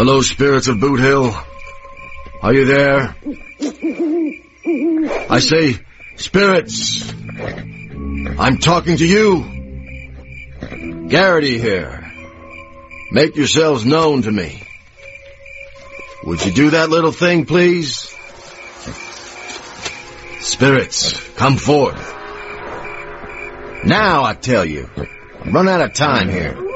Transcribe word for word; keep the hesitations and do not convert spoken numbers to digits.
Hello, spirits of Boot Hill. Are you there? I say, spirits, I'm talking to you. Garrity here. Make yourselves known to me. Would you do that little thing, please? Spirits, come forth. Now, I tell you. I've run out of time here.